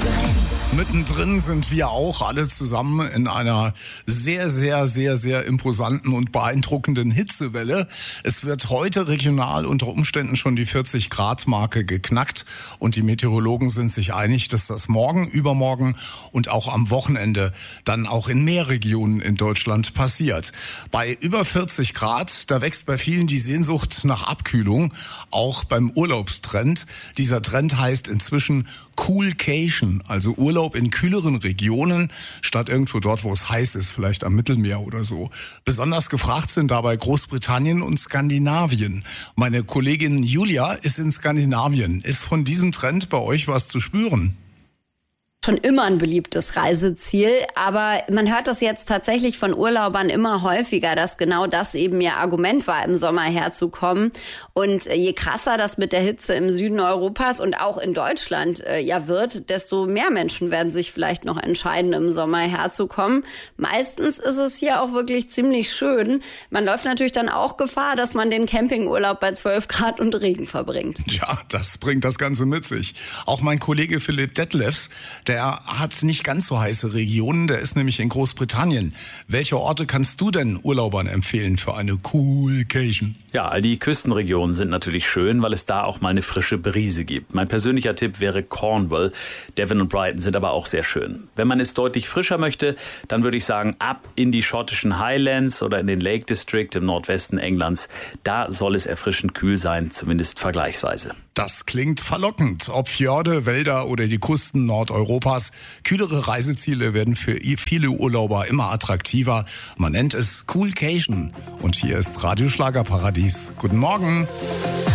Mittendrin sind wir auch alle zusammen in einer sehr, sehr, sehr, sehr imposanten und beeindruckenden Hitzewelle. Es wird heute regional unter Umständen schon die 40-Grad-Marke geknackt und die Meteorologen sind sich einig, dass das morgen, übermorgen und auch am Wochenende dann auch in mehr Regionen in Deutschland passiert. Bei über 40 Grad, da wächst bei vielen die Sehnsucht nach Abkühlung, auch beim Urlaubstrend. Dieser Trend heißt inzwischen Coolcation, also Urlaub in kühleren Regionen, statt irgendwo dort, wo es heiß ist, vielleicht am Mittelmeer oder so. Besonders gefragt sind dabei Großbritannien und Skandinavien. Meine Kollegin Julia ist in Skandinavien. Ist von diesem Trend bei euch was zu spüren? Schon immer ein beliebtes Reiseziel, aber man hört das jetzt tatsächlich von Urlaubern immer häufiger, dass genau das eben ihr Argument war, im Sommer herzukommen. Und je krasser das mit der Hitze im Süden Europas und auch in Deutschland wird, desto mehr Menschen werden sich vielleicht noch entscheiden, im Sommer herzukommen. Meistens ist es hier auch wirklich ziemlich schön. Man läuft natürlich dann auch Gefahr, dass man den Campingurlaub bei 12 Grad und Regen verbringt. Ja, das bringt das Ganze mit sich. Auch mein Kollege Philipp Detlefs, der hat nicht ganz so heiße Regionen, der ist nämlich in Großbritannien. Welche Orte kannst du denn Urlaubern empfehlen für eine Coolcation? Ja, all die Küstenregionen sind natürlich schön, weil es da auch mal eine frische Brise gibt. Mein persönlicher Tipp wäre Cornwall. Devon und Brighton sind aber auch sehr schön. Wenn man es deutlich frischer möchte, dann würde ich sagen, ab in die schottischen Highlands oder in den Lake District im Nordwesten Englands. Da soll es erfrischend kühl sein, zumindest vergleichsweise. Das klingt verlockend. Ob Fjorde, Wälder oder die Küsten Nordeuropas, kühlere Reiseziele werden für viele Urlauber immer attraktiver. Man nennt es Coolcation. Und hier ist Radio Schlagerparadies. Guten Morgen.